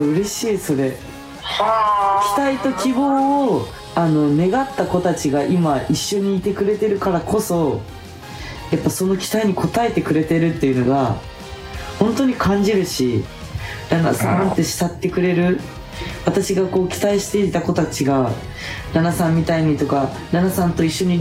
嬉しい。それは期待と希望を願った子たちが今一緒にいてくれてるからこそ、やっぱその期待に応えてくれてるっていうのが本当に感じるし、ラナさんって慕ってくれる、私がこう期待していた子たちがラナさんみたいにとか、ラナさんと一緒に